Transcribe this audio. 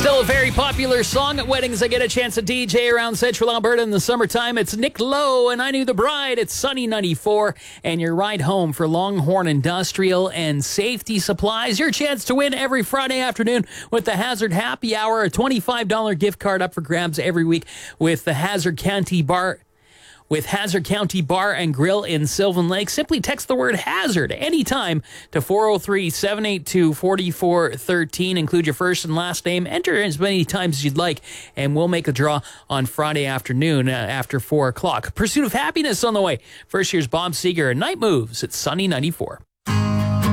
Still a very popular song at weddings. I get a chance to DJ around Central Alberta in the summertime. It's Nick Lowe and I Knew the Bride. It's Sunny 94 and your ride home for Longhorn Industrial and Safety Supplies. Your chance to win every Friday afternoon with the Hazard Happy Hour. A $25 gift card up for grabs every week with the Hazard County Bar. With Hazard County Bar and Grill in Sylvan Lake. Simply text the word HAZARD anytime to 403-782-4413. Include your first and last name. Enter as many times as you'd like, and we'll make a draw on Friday afternoon after 4 o'clock. Pursuit of Happiness on the way. First, here's Bob Seger and Night Moves at Sunny 94.